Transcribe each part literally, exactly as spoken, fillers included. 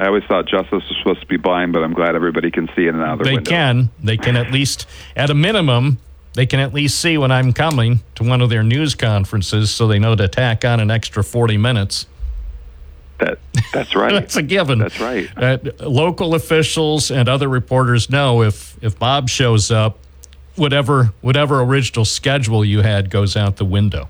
I always thought justice was supposed to be blind, but I'm glad everybody can see in and out of their They windows. can. They can at least, at a minimum, they can at least see when I'm coming to one of their news conferences, so they know to tack on an extra forty minutes. That That's right. That's a given. That's right. Uh, local officials and other reporters know if, if Bob shows up, whatever whatever original schedule you had goes out the window.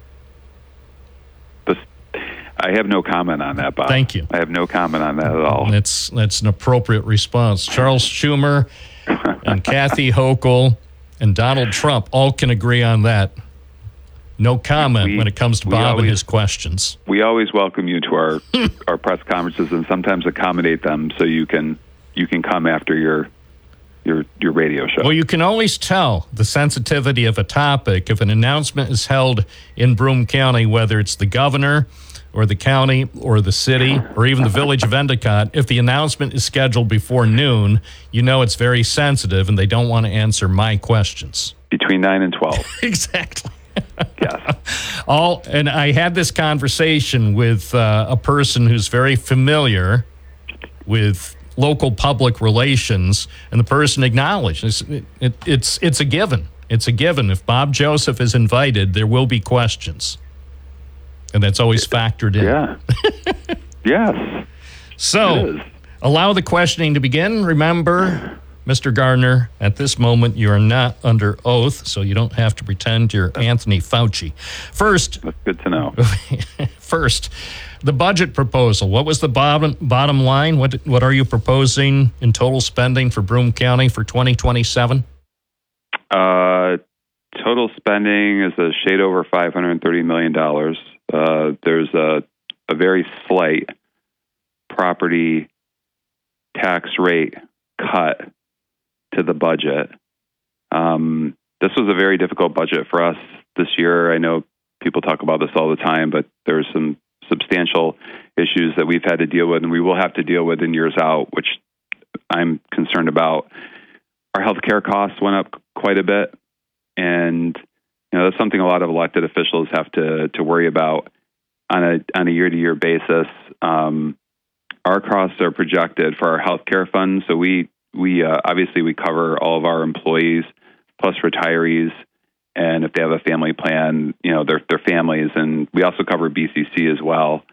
This, I have no comment on that, Bob. Thank you. I have no comment on that at all. That's, that's an appropriate response. Charles Schumer and Kathy Hochul and Donald Trump all can agree on that. No comment we, when it comes to Bob always, and his questions. We always welcome you to our our press conferences and sometimes accommodate them so you can you can come after your your your radio show. Well, you can always tell the sensitivity of a topic if an announcement is held in Broome County, whether it's the governor or the county or the city or even the village of Endicott. If the announcement is scheduled before noon, you know it's very sensitive and they don't want to answer my questions. Between nine and twelve. Exactly. Yes. All, and I had this conversation with uh, a person who's very familiar with local public relations, and the person acknowledged it's, it, it, it's it's a given. It's a given. If Bob Joseph is invited, there will be questions, and that's always factored in. Yeah. Yes. So, allow the questioning to begin. Remember, Mister Gardner, at this moment, you are not under oath, so you don't have to pretend you're Anthony Fauci. First, that's good to know. First, the budget proposal. What was the bottom bottom line? What what are you proposing in total spending for Broome County for twenty twenty-seven? Uh, total spending is a shade over five hundred thirty million dollars. Uh, there's a a very slight property tax rate cut to the budget. Um, this was a very difficult budget for us this year. I know people talk about this all the time, but there's some substantial issues that we've had to deal with and we will have to deal with in years out, which I'm concerned about. Our healthcare costs went up quite a bit, and you know that's something a lot of elected officials have to to worry about on a on a year-to-year basis. Um, our costs are projected for our healthcare fund, so we We uh, obviously we cover all of our employees plus retirees, and if they have a family plan, you know their their families, and we also cover B C C as well.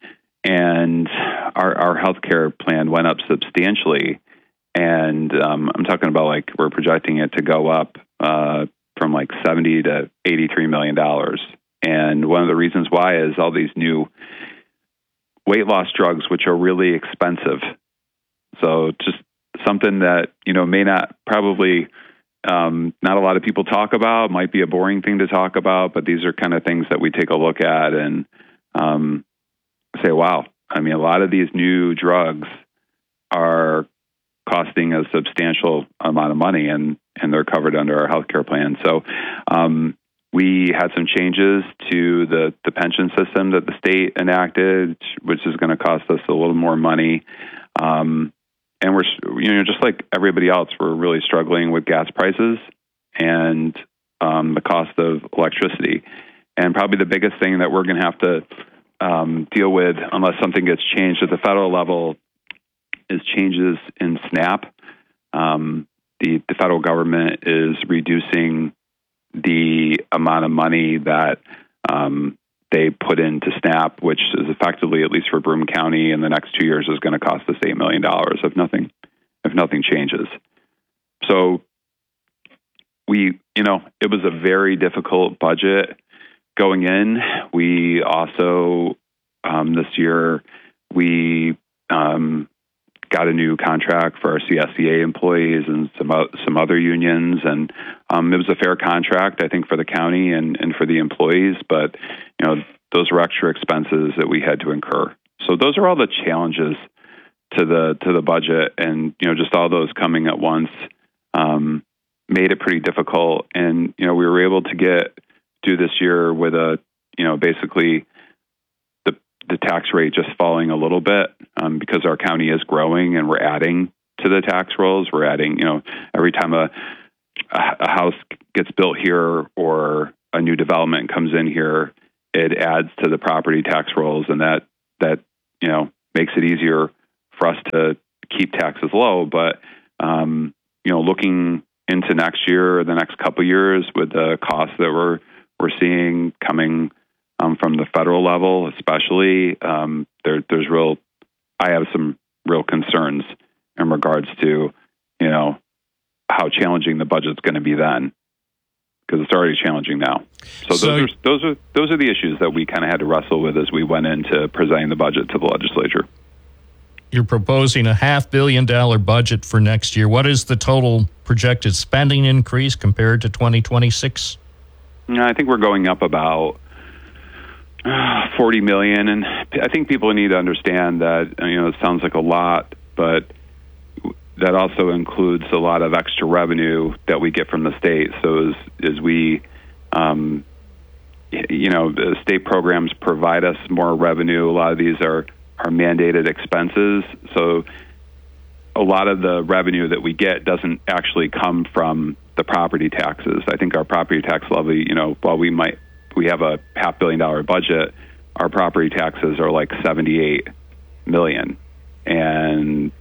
And our our healthcare plan went up substantially, and um, I'm talking about like we're projecting it to go up uh, from like seventy to eighty-three million dollars. And one of the reasons why is all these new weight loss drugs, which are really expensive. So just something that, you know, may not probably um, not a lot of people talk about, might be a boring thing to talk about, but these are kind of things that we take a look at and um, say, wow, I mean, a lot of these new drugs are costing a substantial amount of money and, and they're covered under our healthcare plan. So um, we had some changes to the, the pension system that the state enacted, which is going to cost us a little more money. Um, And we're, you know, just like everybody else, we're really struggling with gas prices and um, the cost of electricity. And probably the biggest thing that we're going to have to um, deal with, unless something gets changed at the federal level, is changes in SNAP. Um, the, the federal government is reducing the amount of money that um, they put into SNAP, which is effectively, at least for Broome County, in the next two years is going to cost us eight million dollars if nothing, if nothing changes. So we, you know, it was a very difficult budget going in. We also, um, this year, we um, got a new contract for our C S E A employees and some some other unions, and um, it was a fair contract, I think, for the county and, and for the employees. But you know, those were extra expenses that we had to incur. So those are all the challenges to the to the budget, and you know, just all those coming at once um, made it pretty difficult. And you know, we were able to get through this year with a you know basically. the tax rate just falling a little bit um, because our county is growing and we're adding to the tax rolls. We're adding, you know, every time a, a house gets built here or a new development comes in here, it adds to the property tax rolls, and that, that, you know, makes it easier for us to keep taxes low. But, um, you know, looking into next year or the next couple of years with the costs that we're, we're seeing coming um, from the federal level, especially, um, there, there's real, I have some real concerns in regards to, you know, how challenging the budget's going to be then, because it's already challenging now. So, So those are those are those are the issues that we kind of had to wrestle with as we went into presenting the budget to the legislature. You're proposing a half billion dollar budget for next year. What is the total projected spending increase compared to twenty twenty-six? I think we're going up about uh, forty million, and I think people need to understand that, you know, it sounds like a lot, but that also includes a lot of extra revenue that we get from the state. So as, as we, um, you know, the state programs provide us more revenue. A lot of these are, are mandated expenses. So a lot of the revenue that we get doesn't actually come from the property taxes. I think our property tax levy, you know, while we might, we have a half billion dollar budget, our property taxes are like seventy-eight million. And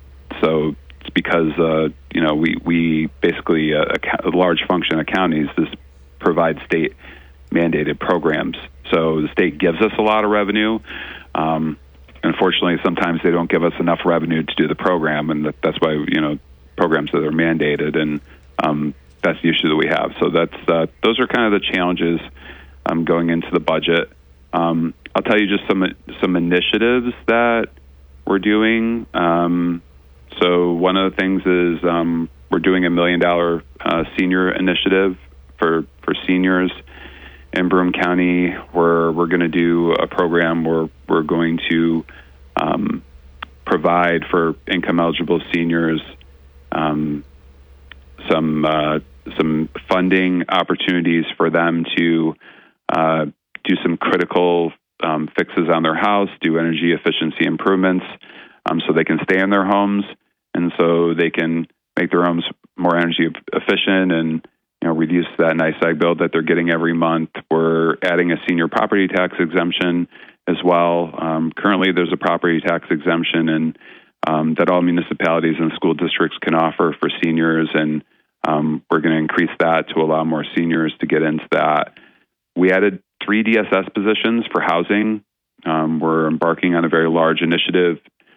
so it's because, uh, you know, we, we basically, uh, a, a large function of counties is provide state mandated programs. So the state gives us a lot of revenue. Um, unfortunately, sometimes they don't give us enough revenue to do the program. And that, that's why, you know, programs that are mandated. And um, that's the issue that we have. So that's, uh, those are kind of the challenges um, going into the budget. Um, I'll tell you just some, some initiatives that we're doing. Um, So one of the things is um, we're doing a million dollar uh, senior initiative for, for seniors in Broome County, where we're going to do a program where we're going to um, provide for income eligible seniors um, some uh, some funding opportunities for them to uh, do some critical um, fixes on their house, do energy efficiency improvements, um, so they can stay in their homes. And so they can make their homes more energy efficient and, you know, reduce that NYSEG bill that they're getting every month. We're adding a senior property tax exemption as well. Um, currently, there's a property tax exemption and um, that all municipalities and school districts can offer for seniors, and um, we're going to increase that to allow more seniors to get into that. We added three D S S positions for housing. Um, we're embarking on a very large initiative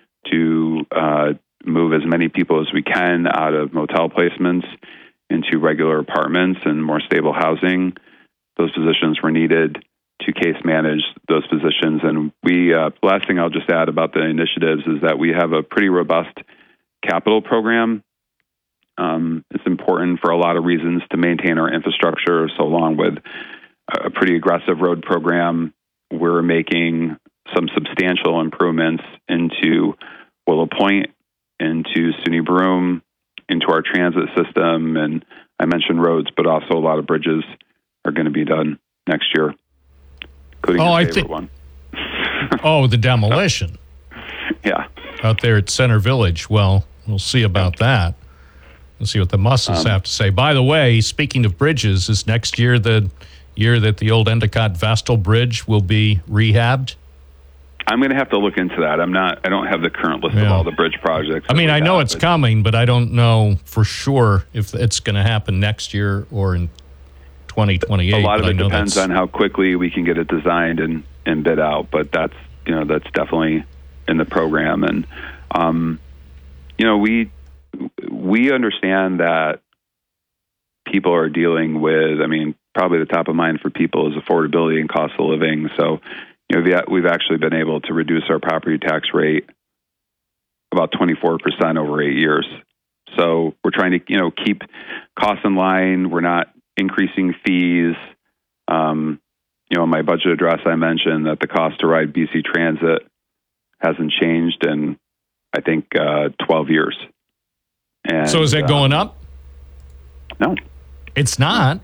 to uh, move as many people as we can out of motel placements into regular apartments and more stable housing. Those positions were needed to case manage those positions. And we, uh, last thing I'll just add about the initiatives is that we have a pretty robust capital program. Um, it's important for a lot of reasons to maintain our infrastructure. So along with a pretty aggressive road program, we're making some substantial improvements into Willow Point, into SUNY Broome, into our transit system, and I mentioned roads, but also a lot of bridges are going to be done next year, including oh, your I favorite think, one. oh, the demolition. Yeah. Out there at Center Village. Well, we'll see about that. We'll see what the Musses um, have to say. By the way, speaking of bridges, is next year the year that the old Endicott-Vestal Bridge will be rehabbed? I'm going to have to look into that. I'm not, I don't have the current list yeah. of all the bridge projects. I mean, I know have, it's but coming, but I don't know for sure if it's going to happen next year or in twenty twenty-eight. A lot of it depends on how quickly we can get it designed and, and bid out, but that's, you know, that's definitely in the program. And, um, you know, we, we understand that people are dealing with, I mean, probably the top of mind for people is affordability and cost of living. So, you know, we've actually been able to reduce our property tax rate about twenty-four percent over eight years. So we're trying to, you know, keep costs in line. We're not increasing fees. Um, you know, in my budget address, I mentioned that the cost to ride B C Transit hasn't changed in, I think, uh, twelve years. And, so is it going um, up? No. It's not.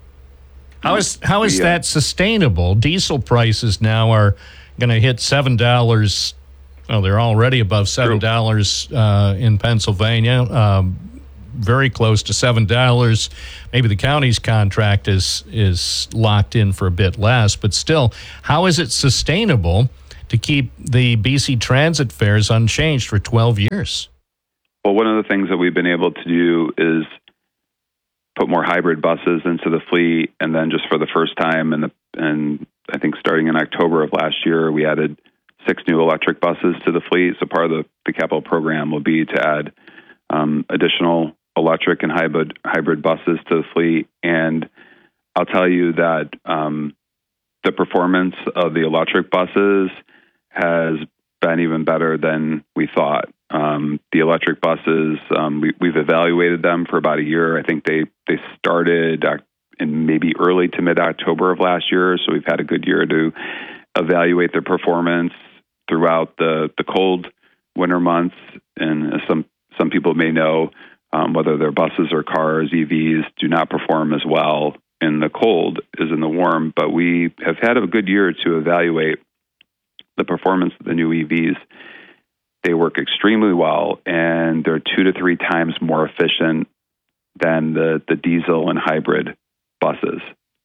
How is how is we, uh, that sustainable? Diesel prices now are going to hit seven dollars. Well, they're already above seven dollars uh, in Pennsylvania. Um, very close to seven dollars. Maybe the county's contract is is locked in for a bit less, but still, how is it sustainable to keep the B C Transit fares unchanged for twelve years? Well, one of the things that we've been able to do is put more hybrid buses into the fleet, and then just for the first time, and and I think starting in October of last year, we added six new electric buses to the fleet. So part of the, the capital program will be to add um, additional electric and hybrid hybrid buses to the fleet. And I'll tell you that um, the performance of the electric buses has been even better than we thought. Um, the electric buses, um, we, we've evaluated them for about a year. I think they, they started in maybe early to mid-October of last year, so we've had a good year to evaluate their performance throughout the, the cold winter months. And as some, some people may know, um, whether they're buses or cars, E Vs do not perform as well in the cold as in the warm, but we have had a good year to evaluate the performance of the new E Vs. They work extremely well, and they're two to three times more efficient than the, the diesel and hybrid buses.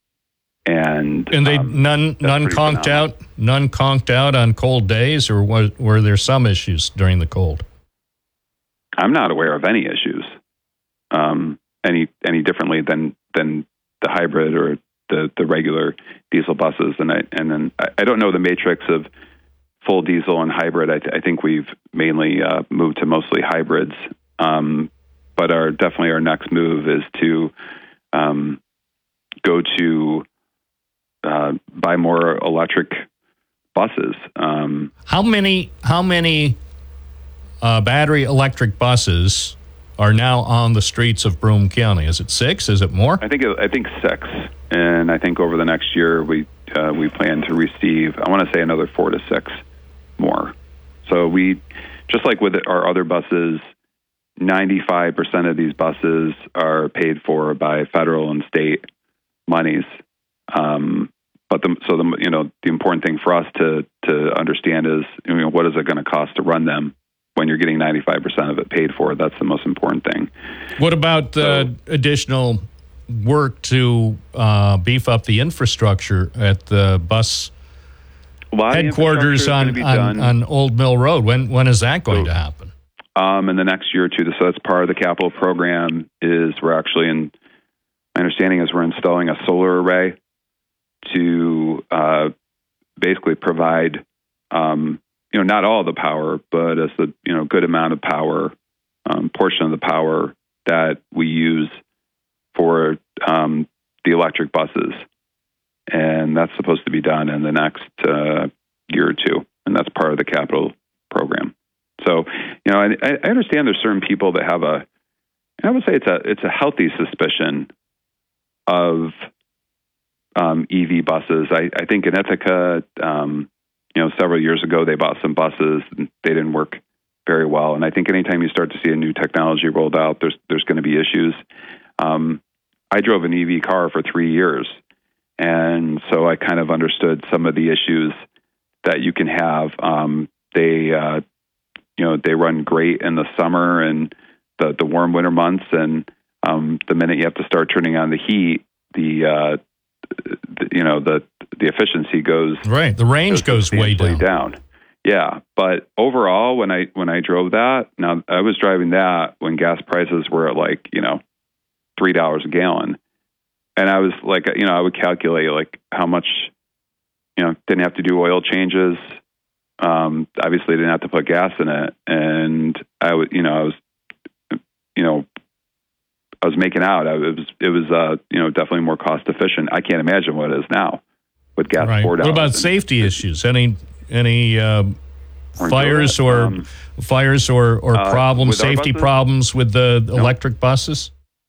And and they um, none none conked phenomenal. out none conked out on cold days, or was, were there some issues during the cold? I'm not aware of any issues, um, any any differently than than the hybrid or the, the regular diesel buses. And I and then I, I don't know the matrix of full diesel and hybrid. I, th- I think we've mainly uh, moved to mostly hybrids. Um, but our definitely our next move is to um, go to uh, buy more electric buses. Um, how many how many uh, battery electric buses are now on the streets of Broome County? Is it six? Is it more? I think it, I think six, and I think over the next year we uh, we plan to receive, I want to say, another four to six more. So we, just like with our other buses, ninety-five percent of these buses are paid for by federal and state monies. Um, but the, so the you know the important thing for us to to understand is, you know, what is it going to cost to run them when you're getting ninety-five percent of it paid for? That's the most important thing. What about the so, additional work to uh, beef up the infrastructure at the bus headquarters on, on, on Old Mill Road? When when is that going so, to happen? Um, in the next year or two. So that's part of the capital program. Is we're actually in. My understanding is we're installing a solar array to uh, basically provide, um, you know, not all the power, but as the you know good amount of power, um, portion of the power that we use for um, the electric buses. And that's supposed to be done in the next uh, year or two, and that's part of the capital program. So, you know, I, I understand there's certain people that have a, I would say it's a it's a healthy suspicion of um, E V buses. I, I think in Ithaca, um, you know, several years ago they bought some buses and they didn't work very well. And I think anytime you start to see a new technology rolled out, there's there's going to be issues. Um, I drove an E V car for three years. And so I kind of understood some of the issues that you can have. Um, they, uh, you know, they run great in the summer and the, the warm winter months. And um, the minute you have to start turning on the heat, the, uh, the you know, the the efficiency goes right. The range goes, goes way down. down. Yeah, but overall, when I when I drove that, now I was driving that when gas prices were at like you know three dollars a gallon. And I was like, you know, I would calculate like how much, you know, didn't have to do oil changes. Um, obviously didn't have to put gas in it. And I would, you know, I was, you know, I was making out. I, it was, it was, uh, you know, definitely more cost efficient. I can't imagine what it is now with gas. Right. four dollars. What about safety issues? Any, any, uh, fires or um, fires or, or uh, problems, safety problems with the no. electric buses?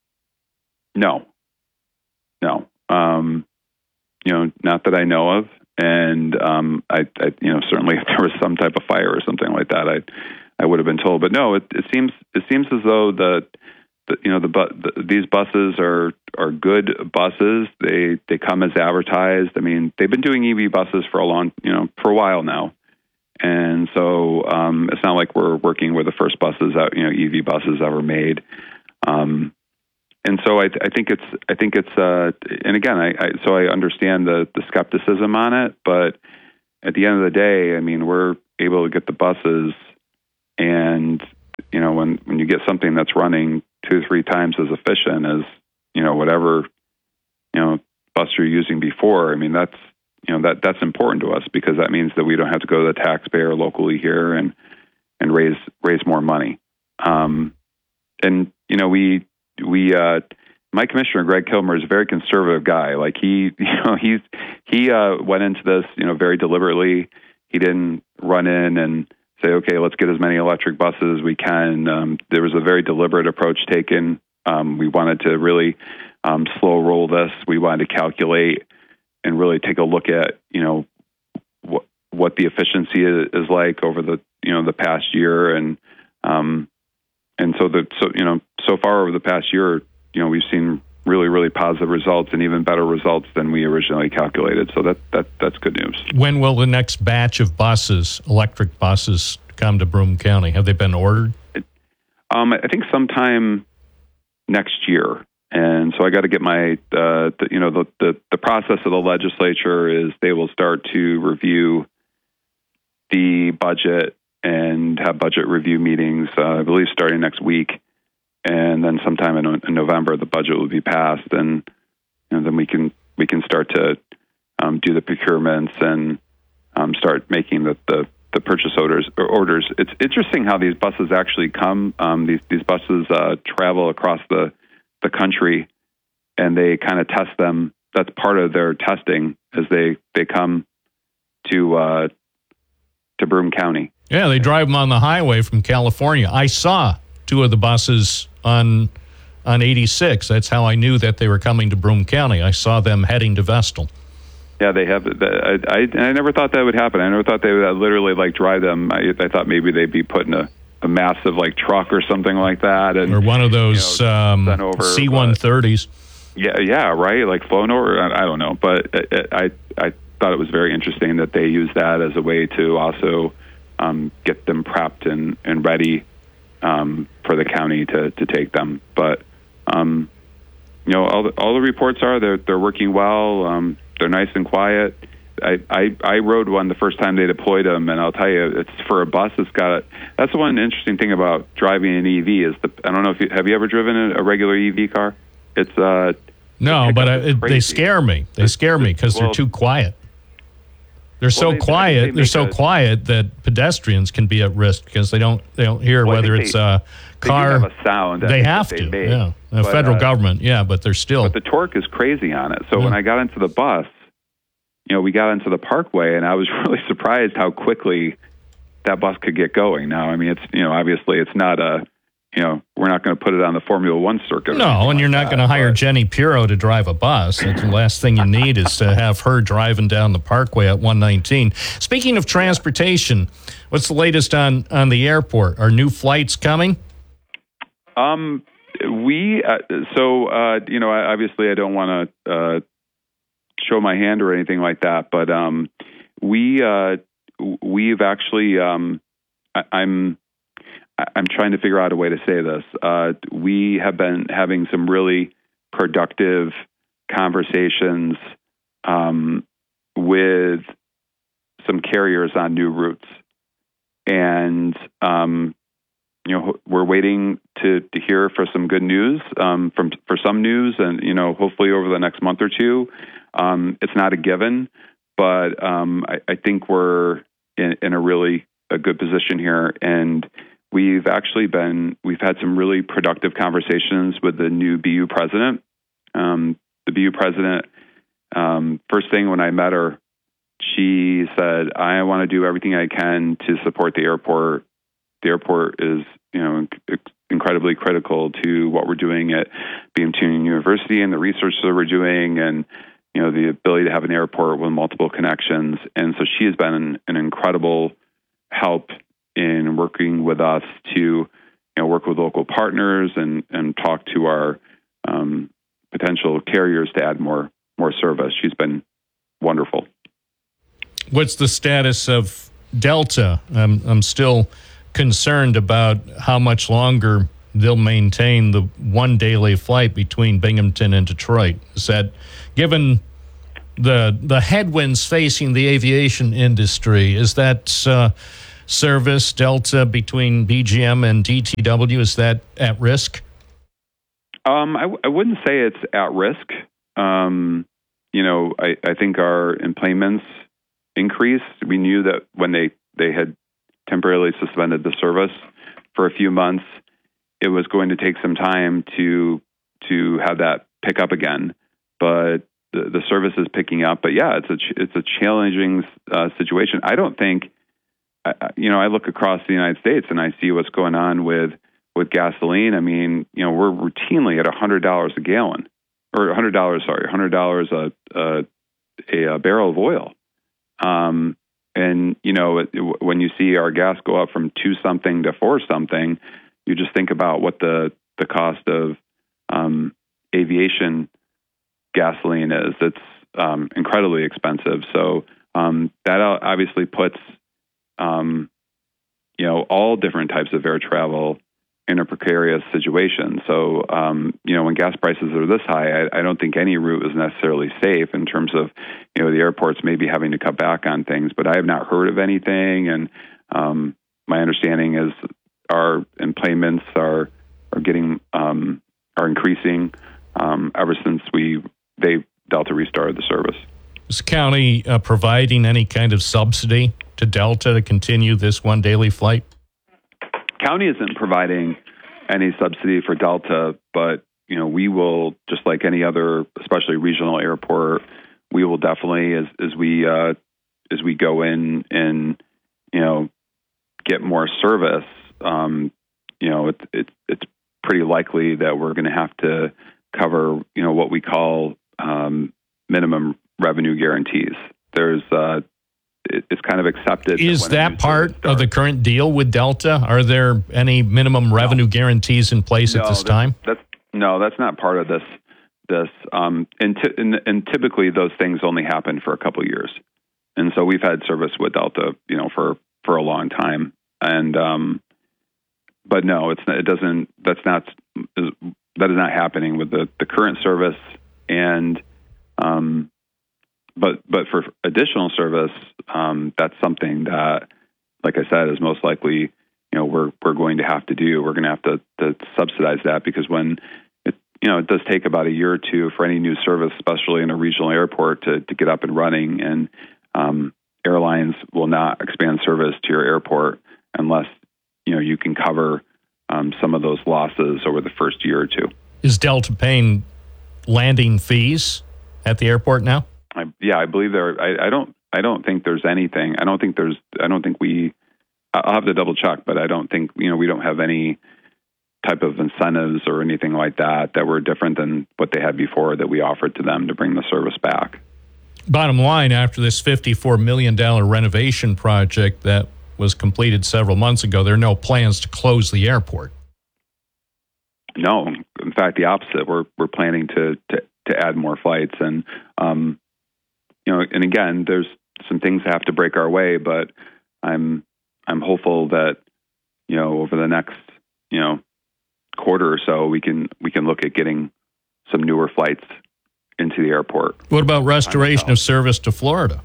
No. No, um, you know, not that I know of, and um, I, I, you know, certainly if there was some type of fire or something like that, I, I would have been told. But no, it, it seems it seems as though the, the you know, the, the these buses are are good buses. They they come as advertised. I mean, they've been doing E V buses for a long, you know, for a while now, and so um, it's not like we're working with the first buses that you know E V buses ever made. Um, And so I, I think it's, I think it's, uh, and again, I, I, so I understand the, the skepticism on it, but at the end of the day, I mean, we're able to get the buses, and you know, when when you get something that's running two or three times as efficient as you know whatever you know bus you're using before, I mean, that's you know that that's important to us because that means that we don't have to go to the taxpayer locally here and and raise raise more money. Um, and you know, we we uh, my commissioner Greg Kilmer is a very conservative guy. Like he, you know, he's he uh, went into this, you know, very deliberately. He didn't run in and say, okay, let's get as many electric buses as we can. Um, there was a very deliberate approach taken. Um, we wanted to really um, slow roll this. We wanted to calculate and really take a look at, you know, what what the efficiency is, is like over the you know the past year, and um, and so the so you know so far over the past year, you know, we've seen really really positive results and even better results than we originally calculated. So that that that's good news. When will the next batch of buses, electric buses, come to Broome County? Have they been ordered? It, um, I think sometime next year. And so I got to get my, uh, the, you know, the, the, the process of the legislature is they will start to review the budget and have budget review meetings, uh, I believe starting next week. And then sometime in, in November, the budget will be passed, and you know, then we can we can start to um, do the procurements and um, start making the, the, the purchase orders. Orders. It's interesting how these buses actually come. Um, these these buses uh, travel across the the country, and they kind of test them. That's part of their testing as they, they come to uh, to Broome County. Yeah, they drive them on the highway from California. I saw two of the buses on on eighty-six. That's how I knew that they were coming to Broome County. I saw them heading to Vestal. Yeah, they have. I, I, I never thought that would happen. I never thought they would literally like drive them. I, I thought maybe they'd be put in a a massive like truck or something like that, and or one of those you know, um, C one thirties. Yeah, yeah, right. Like flown over. I don't know, but it, I I thought it was very interesting that they use that as a way to also um, get them prepped and and ready um, for the county to to take them. But um, you know, all the all the reports are they're they're working well. Um, they're nice and quiet. I, I, I rode one the first time they deployed them, and I'll tell you, it's for a bus. It's got a, that's the one interesting thing about driving an E V is the I don't know if you have you ever driven a, a regular E V car? It's uh no, but I, it, they scare me. They scare me because well, they're too quiet. They're so well, they, quiet. They, they they're so a, quiet that pedestrians can be at risk because they don't they don't hear well, whether it's they, a car. They do have a sound. They have they to. Made, yeah, the but, federal uh, government. Yeah, but they're still. But the torque is crazy on it. So yeah. when I got into the bus, you know, we got into the Parkway, and I was really surprised how quickly that bus could get going. Now, I mean, it's, you know, obviously it's not a, you know, we're not going to put it on the Formula One circuit. No, and you're like not going to hire but. Jenny Pirro to drive a bus. That's the last thing you need is to have her driving down the Parkway at one nineteen. Speaking of transportation, what's the latest on, on the airport? Are new flights coming? Um, we, uh, so, uh, you know, obviously I don't want to, uh, show my hand or anything like that, but um, we uh, we've actually um, I, I'm I'm trying to figure out a way to say this. Uh, we have been having some really productive conversations um, with some carriers on new routes, and um, you know we're waiting to to hear for some good news um, from for some news, and you know hopefully over the next month or two. Um, it's not a given, but um, I, I think we're in, in a really a good position here, and we've actually been we've had some really productive conversations with the new B U president. Um, the B U president, um, first thing when I met her, she said, "I want to do everything I can to support the airport. The airport is, you know, inc- incredibly critical to what we're doing at Binghamton University and the research that we're doing, and." You know, the ability to have an airport with multiple connections. And so she has been an, an incredible help in working with us to, you know, work with local partners and, and talk to our um, potential carriers to add more more service. She's been wonderful. What's the status of Delta? I'm, I'm still concerned about how much longer they'll maintain the one daily flight between Binghamton and Detroit. Is that given the the headwinds facing the aviation industry. Is that uh, service delta between B G M and D T W, is that at risk? Um, I, w- I wouldn't say it's at risk. Um, you know, I, I think our enplanements increased. We knew that when they, they had temporarily suspended the service for a few months, it was going to take some time to to have that pick up again. But the, the service is picking up. But yeah, it's a ch- it's a challenging uh, situation. I don't think, uh, you know, I look across the United States and I see what's going on with with gasoline. I mean, you know, we're routinely at one hundred dollars a gallon, or one hundred dollars, sorry, one hundred dollars a, a, a barrel of oil. Um, and, you know, it, it, when you see our gas go up from two something to four something, you just think about what the, the cost of um, aviation gasoline is. It's um, incredibly expensive. So um, that obviously puts, um, you know, all different types of air travel in a precarious situation. So, um, you know, when gas prices are this high, I, I don't think any route is necessarily safe in terms of, you know, the airports maybe having to cut back on things, but I have not heard of anything. And um, my understanding is our enplanements are, are getting, um, are increasing um, ever since we, they, Delta restarted the service. Is the county uh, providing any kind of subsidy to Delta to continue this one daily flight? County isn't providing any subsidy for Delta, but, you know, we will, just like any other, especially regional airport, we will definitely, as, as we, uh, as we go in and, you know, get more service, um, you know, it, it, it's pretty likely that we're going to have to cover, you know, what we call um, minimum revenue guarantees. There's, uh, it's kind of accepted. Is that part of the current deal with Delta? Are there any minimum revenue no. guarantees in place no, at this that's, time? That's, no, that's not part of this. This um, and, t- and, and typically those things only happen for a couple of years, and so we've had service with Delta, you know, for, for a long time. And um, but no, it's not, it doesn't. That's not that is not happening with the, the current service. And um, But but for additional service, um, that's something that, like I said, is most likely, you know, we're we're going to have to do. We're going to have to, to subsidize that, because when it, you know, it does take about a year or two for any new service, especially in a regional airport, to, to get up and running. And um, airlines will not expand service to your airport unless, you know, you can cover um, some of those losses over the first year or two. Is Delta paying landing fees at the airport now? I, yeah, I believe there. I, I don't. I don't think there's anything. I don't think there's. I don't think we. I'll have to double check, but I don't think, you know, we don't have any type of incentives or anything like that that were different than what they had before that we offered to them to bring the service back. Bottom line, after this fifty-four million dollars renovation project that was completed several months ago, there are no plans to close the airport. No, in fact, the opposite. We're we're planning to to, to add more flights, and um, you know, and again, there's some things that have to break our way, but I'm I'm hopeful that, you know, over the next, you know, quarter or so, we can we can look at getting some newer flights into the airport. What about restoration of service to Florida?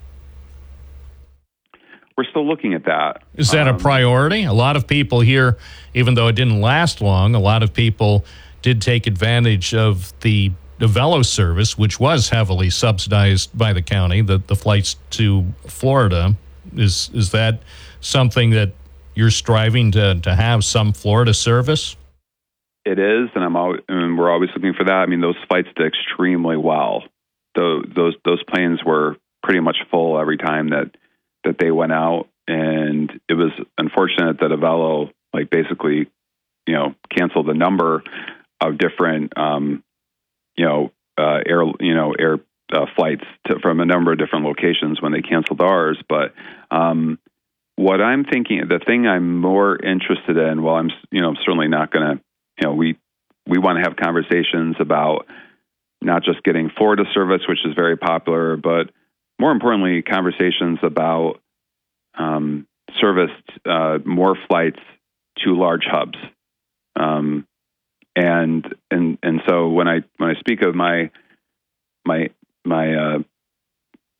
We're still looking at that. Is that um, a priority? A lot of people here, even though it didn't last long, a lot of people did take advantage of the, the Velo service, which was heavily subsidized by the county, the, the flights to Florida. Is is that something that you're striving to, to have, some Florida service? It is, and I'm always, and we're always looking for that. I mean, those flights did extremely well. Those those those planes were pretty much full every time that that they went out, and it was unfortunate that Avelo, like, basically, you know, canceled a number of different, um, you know, uh, air, you know, air uh, flights to, from a number of different locations when they canceled ours. But um, what I'm thinking, the thing I'm more interested in, well, I'm, you know, I'm certainly not going to, you know, we we want to have conversations about not just getting Florida service, which is very popular, but more importantly, conversations about um, service, uh, more flights to large hubs, um, and and and so when I when I speak of my my my uh,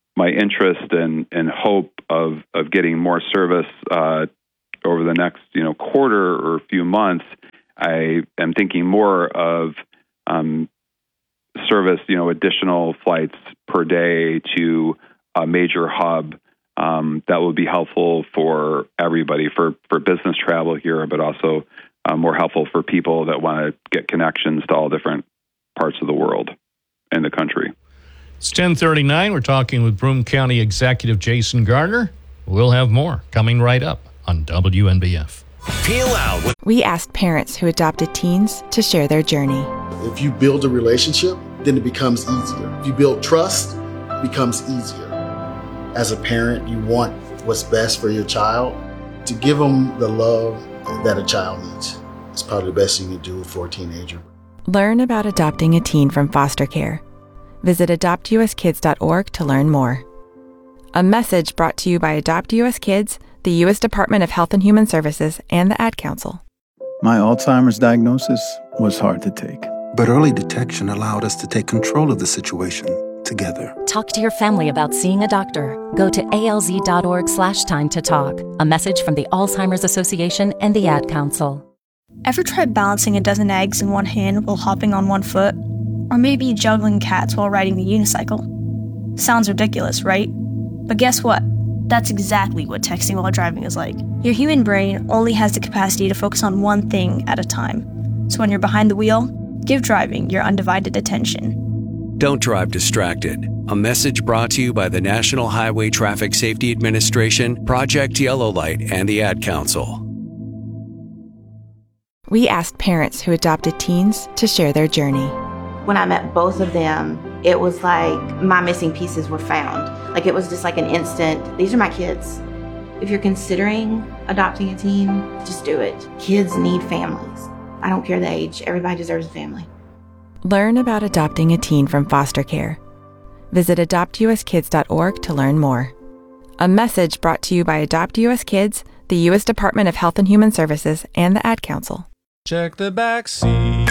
my interest and, and hope of, of getting more service uh, over the next, you know, quarter or a few months, I am thinking more of um, service, you know, additional flights per day to a major hub. Um, that would be helpful for everybody, for, for business travel here, but also uh, more helpful for people that want to get connections to all different parts of the world and the country. It's ten thirty-nine. We're talking with Broome County Executive Jason Gardner. We'll have more coming right up on W N B F. Peel out. With- we asked parents who adopted teens to share their journey. If you build a relationship, then it becomes easier. If you build trust, it becomes easier. As a parent, you want what's best for your child. To give them the love that a child needs. It's probably the best you can do for a teenager. Learn about adopting a teen from foster care. Visit adopt u s kids dot org to learn more. A message brought to you by Adopt U S Kids, the U S Department of Health and Human Services, and the Ad Council. My Alzheimer's diagnosis was hard to take. But early detection allowed us to take control of the situation together. Talk to your family about seeing a doctor. Go to A L Z dot org slash time to talk. A message from the Alzheimer's Association and the Ad Council. Ever tried balancing a dozen eggs in one hand while hopping on one foot? Or maybe juggling cats while riding the unicycle? Sounds ridiculous, right? But guess what? That's exactly what texting while driving is like. Your human brain only has the capacity to focus on one thing at a time. So when you're behind the wheel, give driving your undivided attention. Don't drive distracted. A message brought to you by the National Highway Traffic Safety Administration, Project Yellow Light, and the Ad Council. We asked parents who adopted teens to share their journey. When I met both of them, it was like my missing pieces were found. Like it was just like an instant, these are my kids. If you're considering adopting a teen, just do it. Kids need families. I don't care the age, everybody deserves a family. Learn about adopting a teen from foster care. Visit adopt u s kids dot org to learn more. A message brought to you by Adopt U S Kids, the U S Department of Health and Human Services, and the Ad Council. Check the back seat.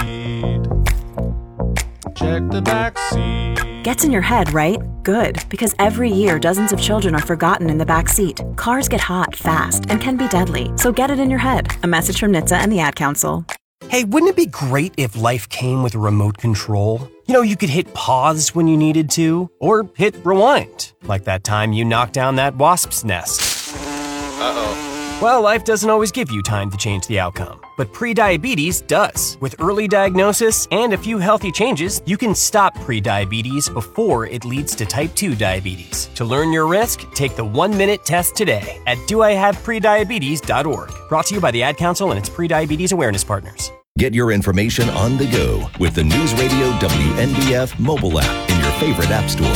Check the back seat. Gets in your head, right? Good, because every year dozens of children are forgotten in the back seat. Cars get hot fast and can be deadly, so get it in your head. A message from N H T S A and the Ad Council. Hey, wouldn't it be great if life came with a remote control? You know, you could hit pause when you needed to, or hit rewind, like that time you knocked down that wasp's nest. Uh-oh. Well, life doesn't always give you time to change the outcome, but prediabetes does. With early diagnosis and a few healthy changes, you can stop prediabetes before it leads to type two diabetes. To learn your risk, take the one-minute test today at do I have prediabetes dot org. Brought to you by the Ad Council and its prediabetes awareness partners. Get your information on the go with the News Radio W N B F mobile app in your favorite app store.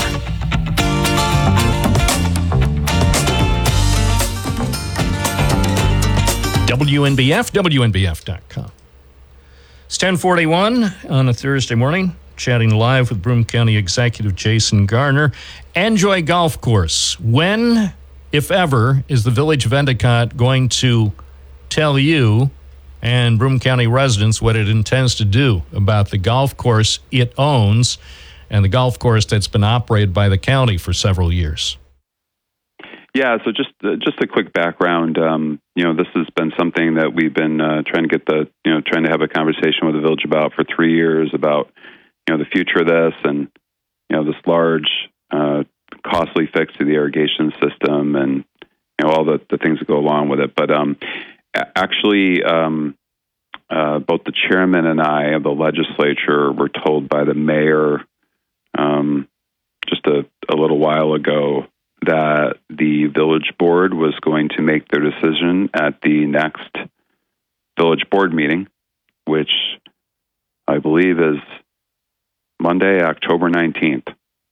W N B F, W N B F dot com. It's ten forty-one on a Thursday morning, chatting live with Broome County Executive Jason Gardner. Enjoy Golf Course. When, if ever, is the Village of Endicott going to tell you and Broome County residents what it intends to do about the golf course it owns and the golf course that's been operated by the county for several years? Yeah, so just uh, just a quick background. Um, you know, this has been something that we've been uh, trying to get the, you know, trying to have a conversation with the village about for three years about, you know, the future of this and, you know, this large, uh, costly fix to the irrigation system and, you know, all the, the things that go along with it. But um, actually, um, uh, both the chairman and I of the legislature were told by the mayor um, just a, a little while ago that the village board was going to make their decision at the next village board meeting, which I believe is Monday, October nineteenth.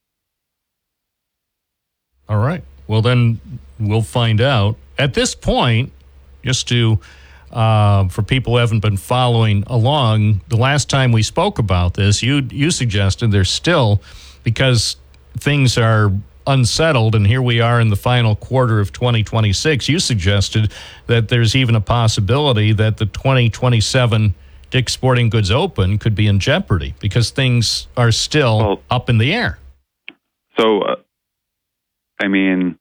All right. Well, then we'll find out. At this point, just to, uh, for people who haven't been following along, the last time we spoke about this, you you suggested there's still, because things are unsettled, and here we are in the final quarter of twenty twenty-six, you suggested that there's even a possibility that the twenty twenty-seven Dick's Sporting Goods Open could be in jeopardy because things are still well, up in the air. So uh, I mean,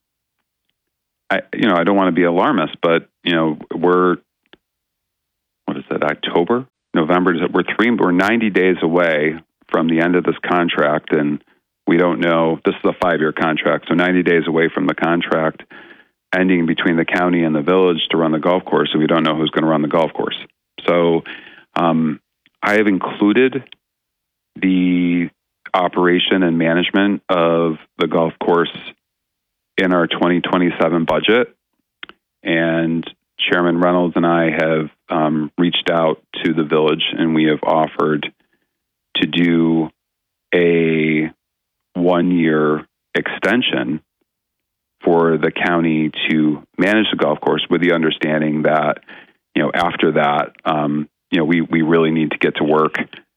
I you know I don't want to be alarmist, but you know we're what is it October, November? We're three we're ninety days away from the end of this contract, and we don't know. This is a five-year contract, so ninety days away from the contract ending between the county and the village to run the golf course, and we don't know who's going to run the golf course. So um, I have included the operation and management of the golf course in our twenty twenty-seven budget, and Chairman Reynolds and I have um, reached out to the village, and we have offered to do a one-year extension for the county to manage the golf course, with the understanding that, you know, after that, um, you know, we, we really need to get to work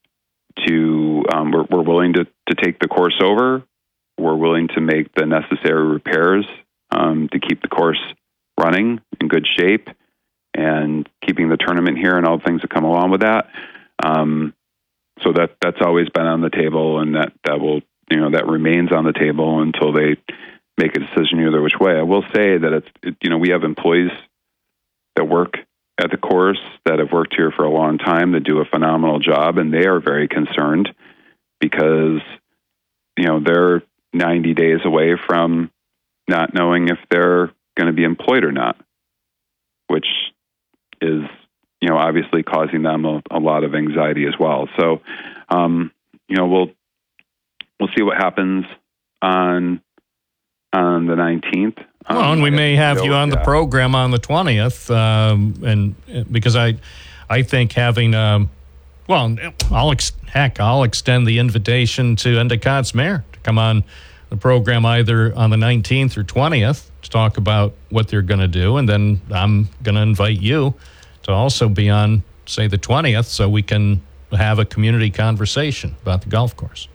to, um, we're, we're willing to, to take the course over. We're willing to make the necessary repairs um, to keep the course running in good shape and keeping the tournament here and all the things that come along with that. Um, so that that's always been on the table, and that, that will, you know, that remains on the table until they make a decision either which way. I will say that it's, it, you know, we have employees that work at the course that have worked here for a long time that do a phenomenal job, and they are very concerned because, you know, they're ninety days away from not knowing if they're going to be employed or not, which is, you know, obviously causing them a, a lot of anxiety as well. So, um, you know, we'll, we'll see what happens on, on the nineteenth. Well, um, and we may have you on the program on the twentieth, um, and because I, I think having, um, well, I'll ex- heck, I'll extend the invitation to Endicott's mayor to come on the program either on the nineteenth or twentieth to talk about what they're going to do, and then I'm going to invite you to also be on, say, the twentieth, so we can have a community conversation about the golf course.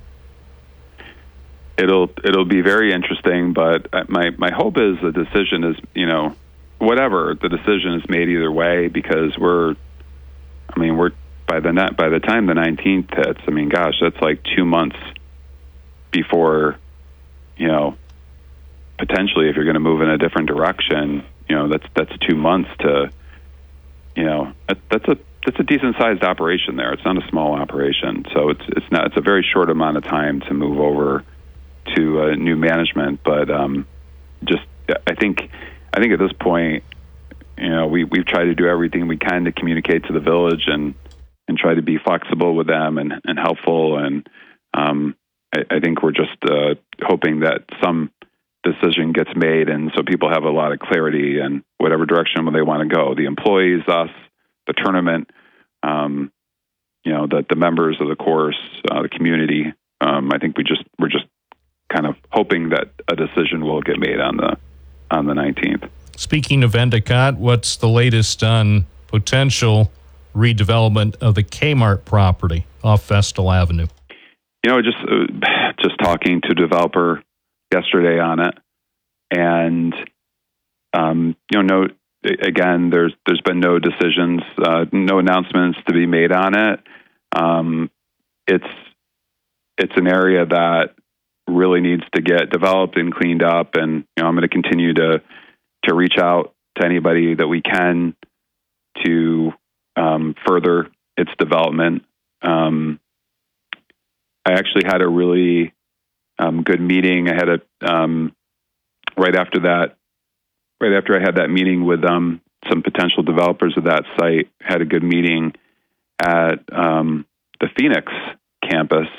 It'll it'll be very interesting, but my, my hope is the decision is, you know, whatever the decision is made either way, because we're, I mean, we're by the net by the time the nineteenth hits, I mean, gosh, that's like two months before, you know, potentially if you're going to move in a different direction, you know, that's that's two months to, you know, that, that's a that's a decent sized operation there. It's not a small operation, so it's it's not it's a very short amount of time to move over to uh, new management. But um, just I think I think at this point, you know, we we've tried to do everything we can to communicate to the village and and try to be flexible with them and, and helpful. And um, I, I think we're just uh, hoping that some decision gets made, and so people have a lot of clarity in whatever direction they want to go. The employees, us, the tournament, um, you know, the the members of the course, uh, the community. Um, I think we just we're just kind of hoping that a decision will get made on the on the nineteenth. Speaking of Endicott, what's the latest on potential redevelopment of the Kmart property off Vestal Avenue? You know, just uh, just talking to a developer yesterday on it, and um, you know, no, again, there's there's been no decisions, uh, no announcements to be made on it. Um, it's it's an area that really needs to get developed and cleaned up, and you know, I'm going to continue to to reach out to anybody that we can to um, further its development. Um, I actually had a really um, good meeting. I had a um, right after that, right after I had that meeting with um, some potential developers of that site. Had a good meeting at um, the Phoenix campus,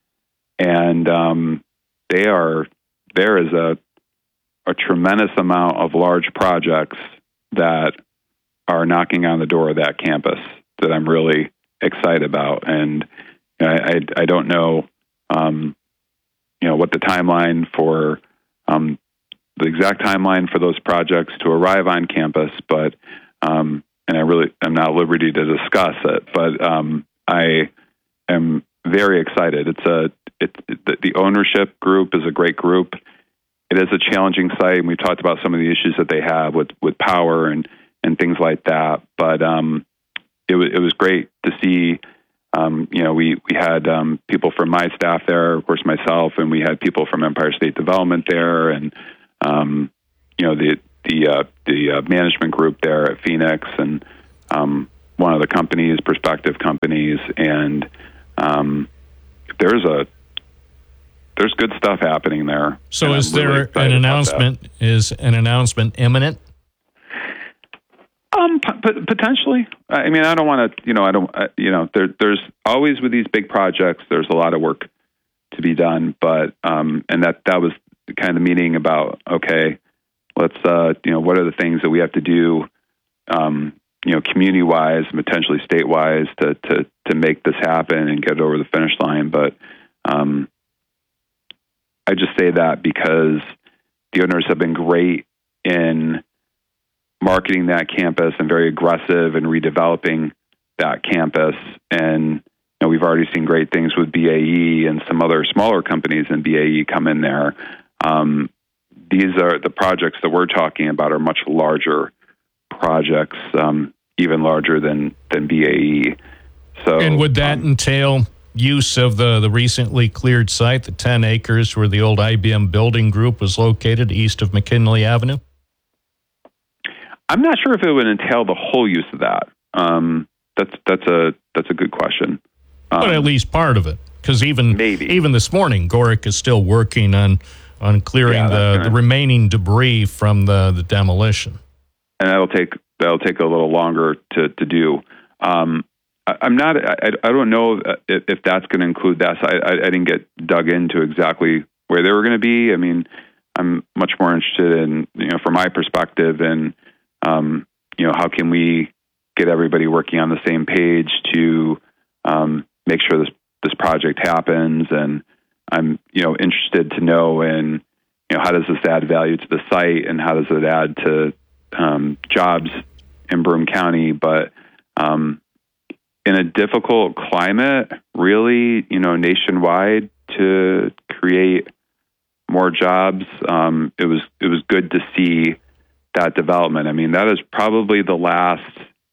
and um, they are there is a a tremendous amount of large projects that are knocking on the door of that campus that I'm really excited about. And you know, I, I, I don't know, um, you know, what the timeline for, um, the exact timeline for those projects to arrive on campus, but, um, and I really, I'm not at liberty to discuss it, but, um, I am very excited. It's a, it, it the, the ownership group is a great group. It is a challenging site, and we've talked about some of the issues that they have with, with power and, and things like that. But um, it was it was great to see. Um, you know, we we had um, people from my staff there, of course, myself, and we had people from Empire State Development there, and um, you know, the the uh, the uh, management group there at Phoenix and um, one of the companies, prospective companies, and um, there's a there's good stuff happening there. So, is there an announcement? Is an announcement imminent? Um, p- potentially. I mean, I don't want to. You know, I don't. Uh, you know, there, there's always with these big projects. There's a lot of work to be done, but um, and that that was kind of the meeting about. Okay, let's. Uh, you know, what are the things that we have to do? Um, you know, community wise, potentially state wise, to to to make this happen and get it over the finish line. But um, I just say that because the owners have been great in marketing that campus and very aggressive in redeveloping that campus. And you know, we've already seen great things with B A E and some other smaller companies in B A E come in there. Um, these are the projects that we're talking about are much larger projects, um, even larger than, than B A E. So, and would that um, entail use of the, the recently cleared site, the ten acres where the old I B M building group was located east of McKinley Avenue? I'm not sure if it would entail the whole use of that. Um, that's that's a that's a good question. Um, but at least part of it, because even maybe. even this morning, Gorick is still working on on clearing yeah, the, gonna, the remaining debris from the, the demolition, and that'll take that'll take a little longer to to do. Um, I, I'm not. I, I don't know if, if that's going to include that. So I, I, I didn't get dug into exactly where they were going to be. I mean, I'm much more interested in, you know, from my perspective in Um, you know, how can we get everybody working on the same page to um, make sure this this project happens? And I'm, you know, interested to know in, you know, how does this add value to the site and how does it add to um, jobs in Broome County? But um, in a difficult climate, really, you know, nationwide, to create more jobs, um, it was it was good to see that development. I mean, that is probably the last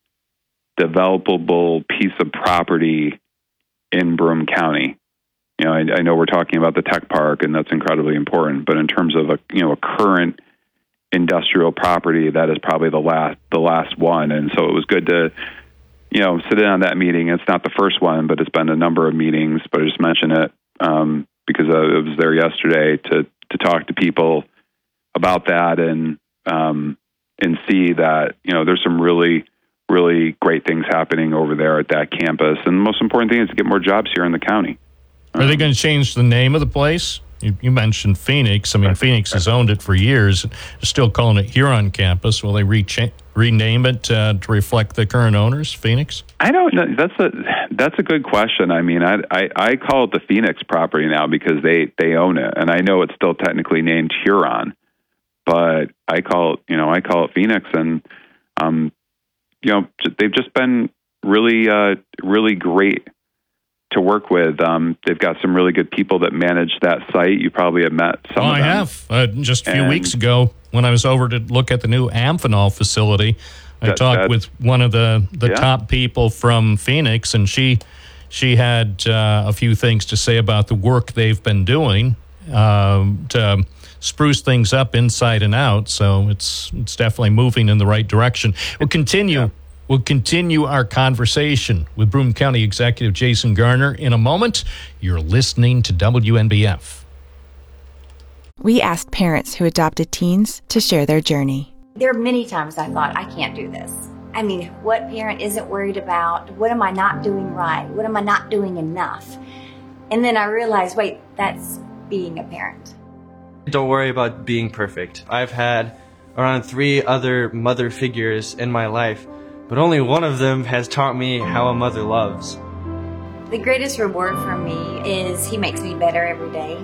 developable piece of property in Broome County. You know, I, I know we're talking about the tech park, and that's incredibly important. But in terms of a you know a current industrial property, that is probably the last the last one. And so it was good to you know sit in on that meeting. It's not the first one, but it's been a number of meetings. But I just mention it um, because I was there yesterday to to talk to people about that and. Um, and see that, you know, there's some really, really great things happening over there at that campus. And the most important thing is to get more jobs here in the county. Are um, they going to change the name of the place? You, you mentioned Phoenix. I mean, right, Phoenix right. has owned it for years. They're still calling it Huron Campus. Will they re- rename it uh, to reflect the current owners, Phoenix? I don't know. That's a that's a good question. I mean, I, I, I call it the Phoenix property now because they, they own it. And I know it's still technically named Huron. But I call it, you know, I call it Phoenix, and um, you know, they've just been really, uh, really great to work with. Um, they've got some really good people that manage that site. You probably have met some. Oh, of them. I have. Uh, just a few and, weeks ago, when I was over to look at the new Amphenol facility, I that, talked that, with one of the the yeah. top people from Phoenix, and she she had uh, a few things to say about the work they've been doing um, to spruce things up inside and out. So it's it's definitely moving in the right direction. We'll continue. Yeah. We'll continue our conversation with Broome County Executive Jason Garner in a moment. You're listening to W N B F. We asked parents who adopted teens to share their journey. There are many times I thought, I can't do this. I mean, what parent isn't worried about? What am I not doing right? What am I not doing enough? And then I realized, wait, that's being a parent. Don't worry about being perfect. I've had around three other mother figures in my life, but only one of them has taught me how a mother loves. The greatest reward for me is he makes me better every day.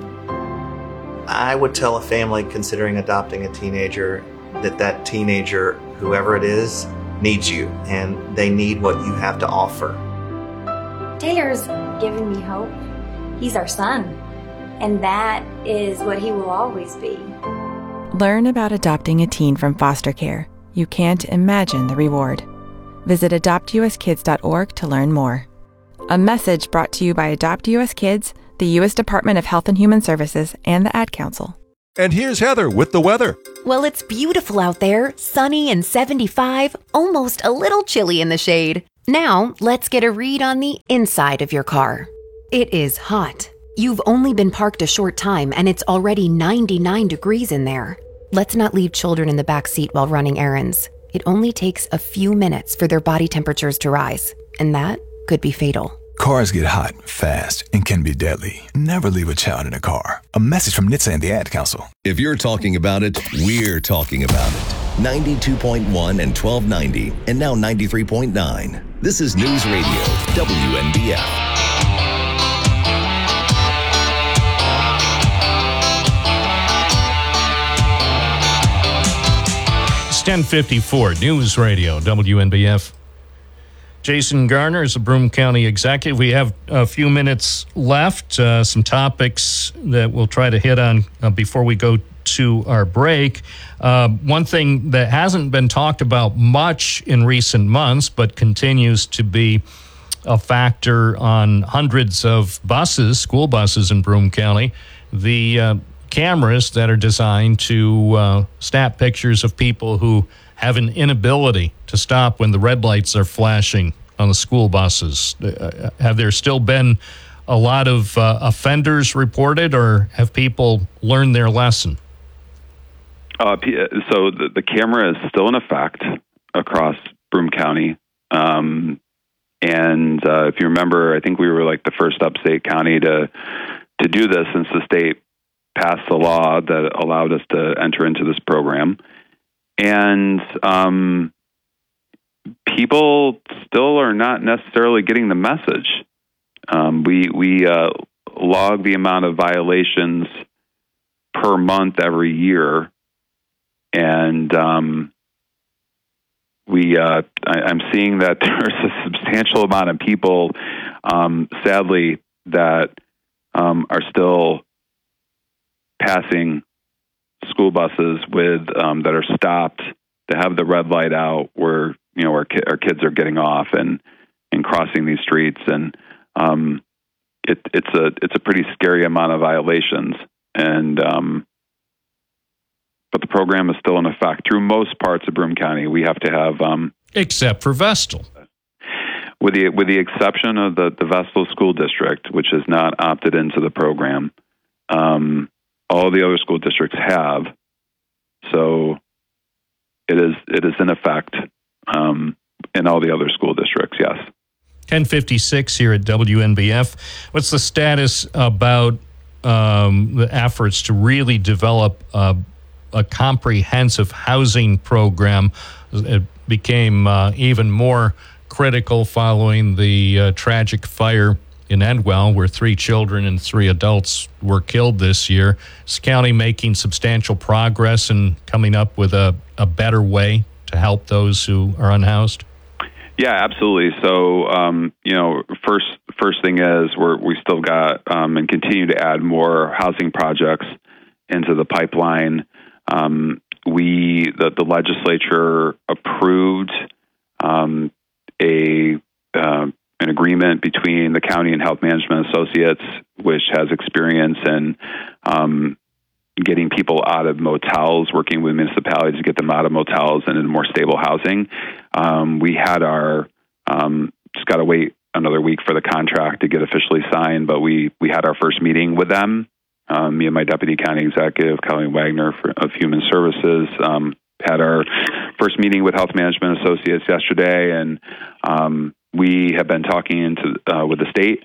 I would tell a family considering adopting a teenager that that teenager, whoever it is, needs you, and they need what you have to offer. Taylor's given me hope. He's our son. And that is what he will always be. Learn about adopting a teen from foster care. You can't imagine the reward. Visit adopt u s kids dot org to learn more. A message brought to you by Adopt U S Kids, the U S Department of Health and Human Services, and the Ad Council. And here's Heather with the weather. Well, it's beautiful out there, sunny and seventy-five, almost a little chilly in the shade. Now, let's get a read on the inside of your car. It is hot. You've only been parked a short time and it's already ninety-nine degrees in there. Let's not leave children in the back seat while running errands. It only takes a few minutes for their body temperatures to rise, and that could be fatal. Cars get hot, fast, and can be deadly. Never leave a child in a car. A message from N H T S A and the Ad Council. If you're talking about it, we're talking about it. ninety-two point one and twelve ninety, and now ninety-three point nine. This is News Radio, W N B F. It's ten fifty-four, News Radio, W N B F. Jason Garner is a Broome County executive. We have a few minutes left, uh, some topics that we'll try to hit on uh, before we go to our break. Uh, one thing that hasn't been talked about much in recent months, but continues to be a factor on hundreds of buses, school buses in Broome County, the uh, cameras that are designed to uh, snap pictures of people who have an inability to stop when the red lights are flashing on the school buses. Uh, have there still been a lot of uh, offenders reported, or have people learned their lesson? Uh, so the, the camera is still in effect across Broome County. Um, and uh, if you remember, I think we were like the first upstate county to to do this since the state passed the law that allowed us to enter into this program. And um, people still are not necessarily getting the message. Um, we we uh, log the amount of violations per month every year, and um, we uh, I, I'm seeing that there's a substantial amount of people, um, sadly, that um, are still passing school buses with um, that are stopped to have the red light out, where you know our, ki- our kids are getting off and and crossing these streets, and um, it, it's a it's a pretty scary amount of violations, and um, but the program is still in effect through most parts of Broome County. We have to have um, except for Vestal, with the with the exception of the the Vestal School District, which has not opted into the program. Um, All the other school districts have, so it is it is in effect um, in all the other school districts. Yes. ten fifty-six here at W N B F. What's the status about um, the efforts to really develop a, a comprehensive housing program? It became uh, even more critical following the uh, tragic fire in Endwell, where three children and three adults were killed this year. Is the county making substantial progress in coming up with a, a better way to help those who are unhoused? Yeah, absolutely. So, um, you know, first first thing is we're, we still got um, and continue to add more housing projects into the pipeline. Um, we the, the legislature approved um, a uh, an agreement between the county and Health Management Associates, which has experience in um, getting people out of motels, working with municipalities to get them out of motels and into more stable housing. Um, we had our, um, just got to wait another week for the contract to get officially signed, but we, we had our first meeting with them. Um, me and my deputy county executive, Colleen Wagner for, of Human Services, um, had our first meeting with Health Management Associates yesterday, and um, we have been talking into uh, with the state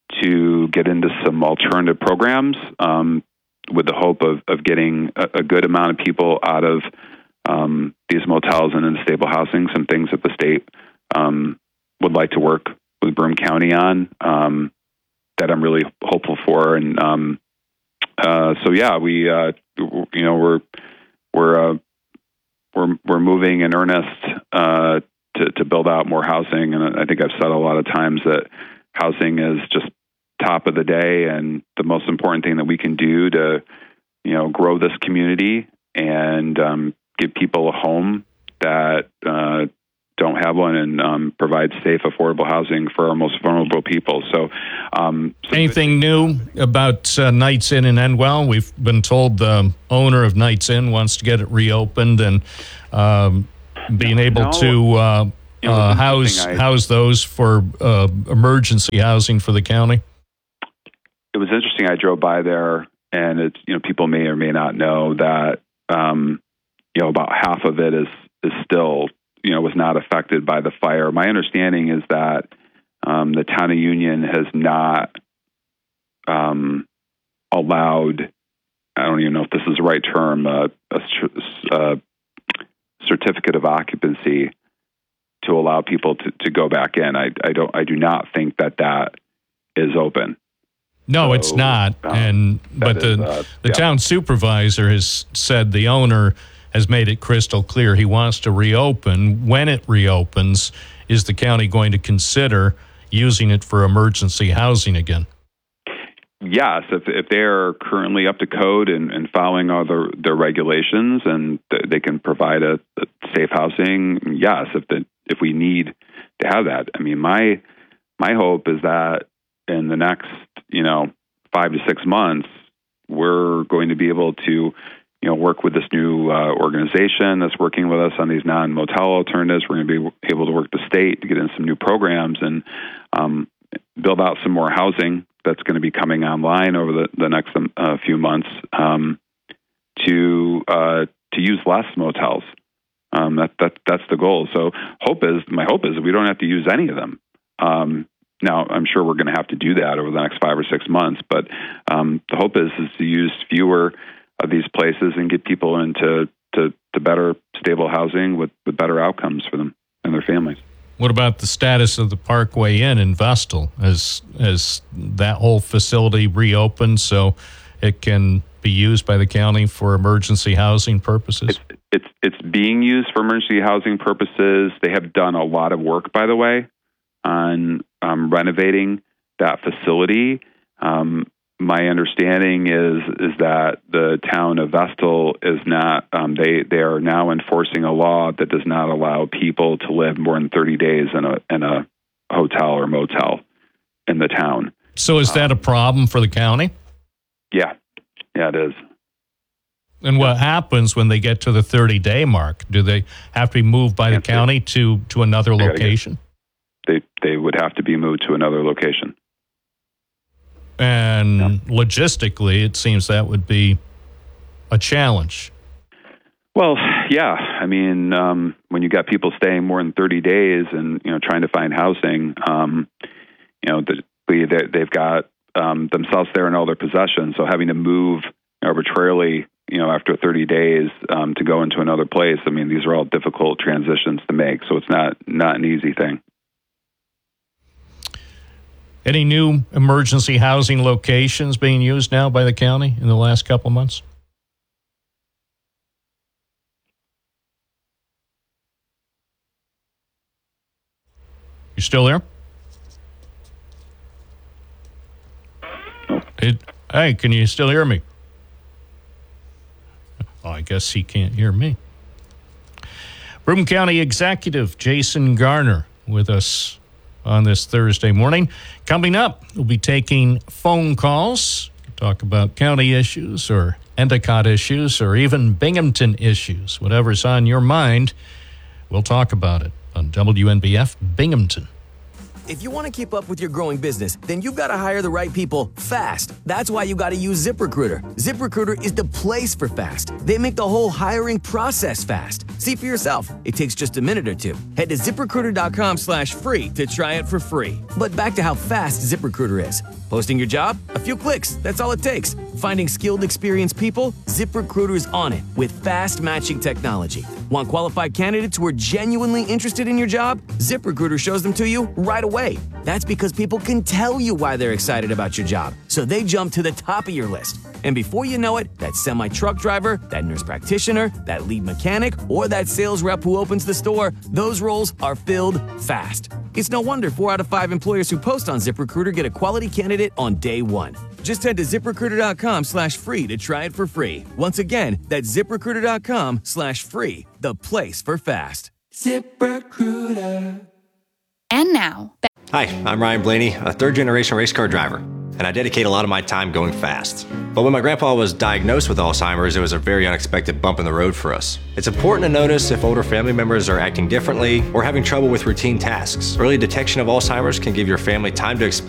to get into some alternative programs um, with the hope of, of getting a, a good amount of people out of um, these motels and into stable housing, some things that the state um, would like to work with Broome County on um, that I'm really hopeful for. And um, uh, so, yeah, we, uh, you know, we're, we're, uh, we're, we're moving in earnest uh, to, to build out more housing. And I think I've said a lot of times that housing is just top of the day and the most important thing that we can do to, you know, grow this community and um, give people a home that uh, don't have one and um, provide safe, affordable housing for our most vulnerable people. So, um, anything new about uh, Knights Inn in Endwell? We've been told the owner of Knights Inn wants to get it reopened and um, being able No. to uh, You know, uh, it's house interesting. I- house those for uh, emergency housing for the county. It was interesting. I drove by there, and it's, you know, people may or may not know that, um, you know, about half of it is is still, you know, was not affected by the fire. My understanding is that um, the town of Union has not um, allowed, I don't even know if this is the right term, uh, a, cer- a certificate of occupancy to allow people to, to go back in. I, I don't, I do not think that that is open. No, So, it's not. um, and but that the is, uh, the yeah. town supervisor has said the owner has made it crystal clear he wants to reopen. When it reopens, is the county going to consider using it for emergency housing again? Yes, if if they are currently up to code and, and following all the their regulations, and th- they can provide a, a safe housing, yes. If the if we need to have that, I mean, my my hope is that in the next, you know, five to six months, we're going to be able to, you know, work with this new uh, organization that's working with us on these non-motel alternatives. We're going to be able to work the state to get in some new programs and um, build out some more housing that's going to be coming online over the, the next uh, few months um, to uh, to use less motels. Um, that that that's the goal. So hope is my hope is that we don't have to use any of them. Um, now I'm sure we're going to have to do that over the next five or six months. But um, the hope is is to use fewer of these places and get people into to, to better stable housing with, with better outcomes for them and their families. What about the status of the Parkway Inn in Vestal? Has has that whole facility reopened so it can be used by the county for emergency housing purposes? It's it's, it's being used for emergency housing purposes. They have done a lot of work, by the way, on um, renovating that facility. Um, my understanding is is that the town of Vestal is not. Um, they they are now enforcing a law that does not allow people to live more than thirty days in a in a hotel or motel in the town. So is that a problem for the county? Yeah, yeah, it is. And what happens when they get to the thirty-day mark? Do they have to be moved by the county to, to another They gotta location? They they would have to be moved to another location. And logistically, it seems that would be a challenge. Well, yeah. I mean, um, when you got people staying more than thirty days and, you know, trying to find housing, um, you know, the, they, they've got um, themselves there and all their possessions. So having to move arbitrarily, you know, after thirty days um, to go into another place, I mean, these are all difficult transitions to make. So it's not, not an easy thing. Any new emergency housing locations being used now by the county in the last couple months? You still there? It, hey, can you still hear me? Oh, I guess he can't hear me. Broome County Executive Jason Garner with us on this Thursday morning. Coming up, we'll be taking phone calls, talk about county issues or Endicott issues or even Binghamton issues. Whatever's on your mind, we'll talk about it on W N B F Binghamton. If you want to keep up with your growing business, then you've got to hire the right people fast. That's why you got to use ZipRecruiter. ZipRecruiter is the place for fast. They make the whole hiring process fast. See for yourself. It takes just a minute or two. Head to ZipRecruiter.com slash free to try it for free. But back to how fast ZipRecruiter is. Posting your job? A few clicks. That's all it takes. Finding skilled, experienced people? ZipRecruiter is on it with fast matching technology. Want qualified candidates who are genuinely interested in your job? ZipRecruiter shows them to you right away. That's because people can tell you why they're excited about your job, so they jump to the top of your list. And before you know it, that semi-truck driver, that nurse practitioner, that lead mechanic, or that sales rep who opens the store, those roles are filled fast. It's no wonder four out of five employers who post on ZipRecruiter get a quality candidate on day one. Just head to ZipRecruiter.com slash free to try it for free. Once again, that's ZipRecruiter.com slash free, the place for fast. ZipRecruiter. And now, hi, I'm Ryan Blaney, a third-generation race car driver, and I dedicate a lot of my time going fast. But when my grandpa was diagnosed with Alzheimer's, it was a very unexpected bump in the road for us. It's important to notice if older family members are acting differently or having trouble with routine tasks. Early detection of Alzheimer's can give your family time to explore